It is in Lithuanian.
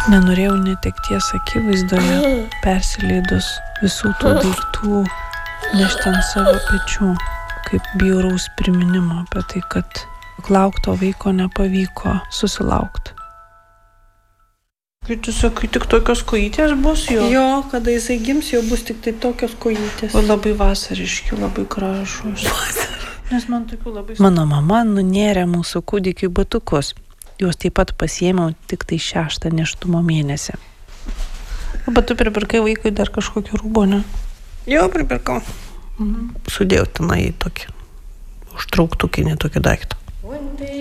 Nenorėjau netekties akivaizdoje, persileidus visų tų daiktų, nešti ant savo pečių, kaip bjauraus priminimo apie tai, kad laukto vaiko nepavyko susilaukti. Kai tu sakai, tik tokios kojytės bus jo? Jo, kada jisai gims, jau bus tik tai tokios kojytės. O labai vasariški, labai gražus. Nes man tokių labai... Mano mama nunėrė mūsų kūdikiui batukus. Juos taip pat pasiėmiau tik tai 6 nėštumo mėnesį. Bet tu pripirkai vaikui dar kažkokį rūbą, ne? Jo, pripirkau. Mhm. Sudėjau tenai tokį užtrauktukinį tokį daiktą.